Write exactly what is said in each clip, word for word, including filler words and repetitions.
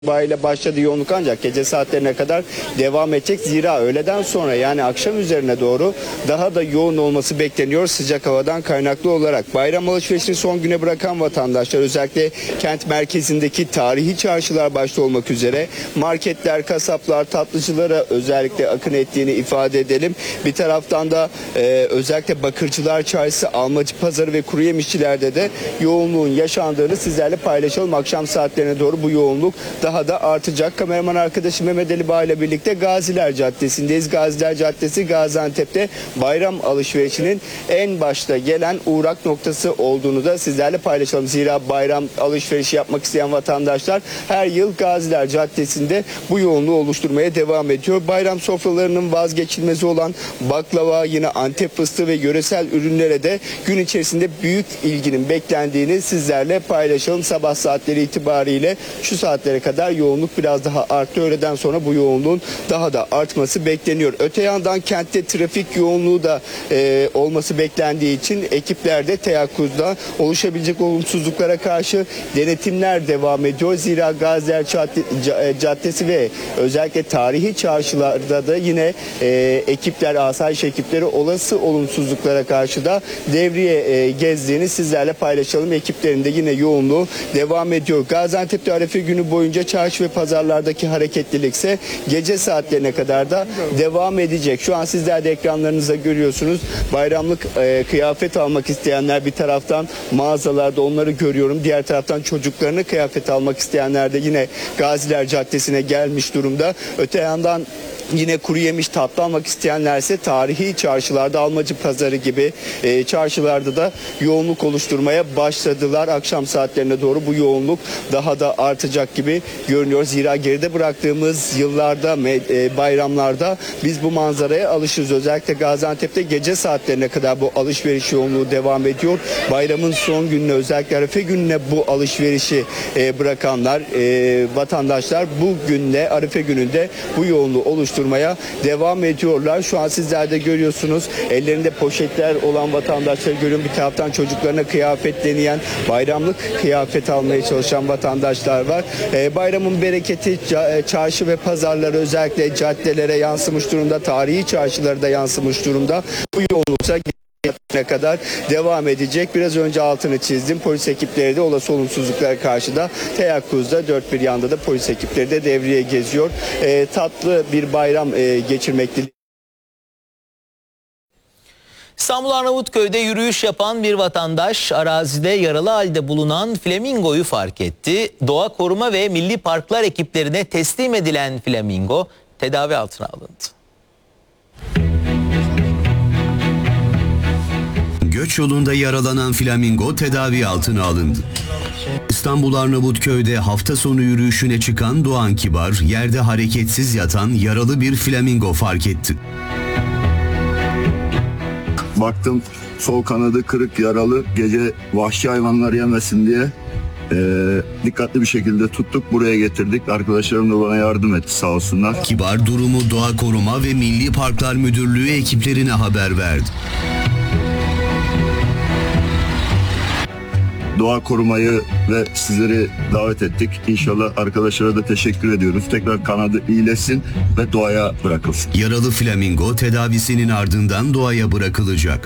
itibariyle başladı yoğunluk ancak gece saatlerine kadar devam edecek. Zira öğleden sonra yani akşam üzerine doğru daha da yoğun olması bekleniyor sıcak havadan kaynaklı olarak. Bayram alışverişini son güne bırakan vatandaşlar özellikle kent merkezindeki tarihi çarşılar başta olmak üzere marketler, kasaplar, tatlıcılara özellikle akın ettiğini ifade edelim. Bir taraftan da e, özellikle Bakırcılar Çarşısı, Almacı Pazarı ve kuru yemişçilerde de yoğunluğun yaşandığını sizlerle paylaşalım. Akşam saatlerine doğru bu yoğunluk daha daha da artacak. Kameraman arkadaşım Mehmet Ali Bağ ile birlikte Gaziler Caddesi'ndeyiz. Gaziler Caddesi Gaziantep'te bayram alışverişinin en başta gelen uğrak noktası olduğunu da sizlerle paylaşalım. Zira bayram alışverişi yapmak isteyen vatandaşlar her yıl Gaziler Caddesi'nde bu yoğunluğu oluşturmaya devam ediyor. Bayram sofralarının vazgeçilmezi olan baklava, yine Antep fıstığı ve yöresel ürünlere de gün içerisinde büyük ilginin beklendiğini sizlerle paylaşalım. Sabah saatleri itibariyle şu saatlere kadar yoğunluk biraz daha arttı. Öğleden sonra bu yoğunluğun daha da artması bekleniyor. Öte yandan kentte trafik yoğunluğu da e, olması beklendiği için ekiplerde teyakkuzda oluşabilecek olumsuzluklara karşı denetimler devam ediyor. Zira Gaziler Caddesi ve özellikle tarihi çarşılarda da yine e, ekipler, asayiş ekipleri olası olumsuzluklara karşı da devriye e, gezdiğini sizlerle paylaşalım. Ekiplerinde yine yoğunluğu devam ediyor. Gaziantep'te Arefe günü boyunca çarşı ve pazarlardaki hareketlilik ise gece saatlerine kadar da devam edecek. Şu an sizler de ekranlarınızda görüyorsunuz. Bayramlık e, kıyafet almak isteyenler bir taraftan mağazalarda onları görüyorum. Diğer taraftan çocuklarını kıyafet almak isteyenler de yine Gaziler Caddesi'ne gelmiş durumda. Öte yandan yine kuru yemiş tatlı almak isteyenlerse tarihi çarşılarda, Almacı Pazarı gibi e, çarşılarda da yoğunluk oluşturmaya başladılar. Akşam saatlerine doğru bu yoğunluk daha da artacak gibi görünüyor. Zira geride bıraktığımız yıllarda, e, bayramlarda biz bu manzaraya alışırız. Özellikle Gaziantep'te gece saatlerine kadar bu alışveriş yoğunluğu devam ediyor. Bayramın son gününe, özellikle Arefe gününe bu alışverişi e, bırakanlar, e, vatandaşlar bu günde, Arefe gününde bu yoğunluğu oluşturmaya devam ediyorlar. Şu an sizler de görüyorsunuz. Ellerinde poşetler olan vatandaşları görüyorum. Bir taraftan çocuklarına kıyafet deneyen, bayramlık kıyafet almaya çalışan vatandaşlar var. Ee, bayramın bereketi çarşı ve pazarlara, özellikle caddelere yansımış durumda. Tarihi çarşılara da yansımış durumda. Bu yoğunluksa ne kadar devam edecek. Biraz önce altını çizdim. Polis ekipleri de olası olumsuzluklara karşı da teyakkuzda, dört bir yanda da polis ekipleri de devreye geziyor. E, tatlı bir bayram e, geçirmekte. İstanbul Arnavutköy'de yürüyüş yapan bir vatandaş arazide yaralı halde bulunan flamingoyu fark etti. Doğa Koruma ve Milli Parklar ekiplerine teslim edilen flamingo tedavi altına alındı. Göç yolunda yaralanan flamingo tedavi altına alındı. İstanbul Arnavutköy'de hafta sonu yürüyüşüne çıkan Doğan Kibar, yerde hareketsiz yatan yaralı bir flamingo fark etti. Baktım sol kanadı kırık, yaralı. Gece vahşi hayvanlar yemesin diye e, dikkatli bir şekilde tuttuk, buraya getirdik. Arkadaşlarım da bana yardım etti sağ olsunlar. Kibar durumu Doğa Koruma ve Milli Parklar Müdürlüğü ekiplerine haber verdi. Doğa Koruma'yı ve sizleri davet ettik. İnşallah arkadaşlara da teşekkür ediyoruz. Tekrar kanadı iyileşsin ve doğaya bırakılsın. Yaralı flamingo tedavisinin ardından doğaya bırakılacak.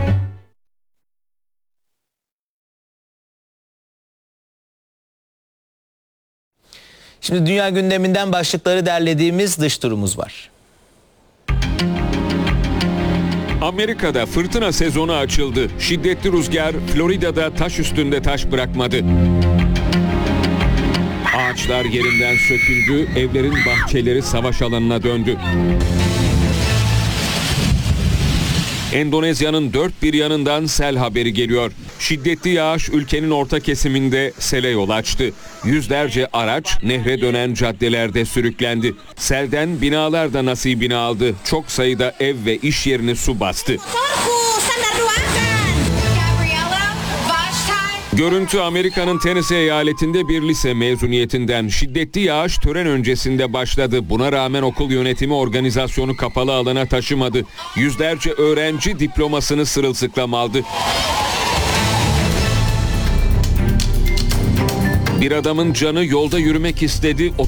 Şimdi dünya gündeminden başlıkları derlediğimiz dış turumuz var. Amerika'da fırtına sezonu açıldı. Şiddetli rüzgar Florida'da taş üstünde taş bırakmadı. Ağaçlar yerinden söküldü, evlerin bahçeleri savaş alanına döndü. Endonezya'nın dört bir yanından sel haberi geliyor. Şiddetli yağış ülkenin orta kesiminde sele yol açtı. Yüzlerce araç nehre dönen caddelerde sürüklendi. Selden binalar da nasibini aldı. Çok sayıda ev ve iş yerini su bastı. Görüntü Amerika'nın Tennessee eyaletinde bir lise mezuniyetinden. Şiddetli yağış tören öncesinde başladı. Buna rağmen okul yönetimi organizasyonu kapalı alana taşımadı. Yüzlerce öğrenci diplomasını sırılsıklam aldı. Bir adamın canı yolda yürümek istedi.